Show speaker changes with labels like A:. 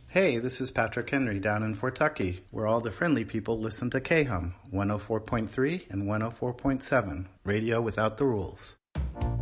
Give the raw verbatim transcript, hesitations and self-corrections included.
A: Hey, this is Patrick Henry down in Fort Tucky, where all the friendly people listen to K H U M one oh four point three and one oh four point seven, radio without the rules.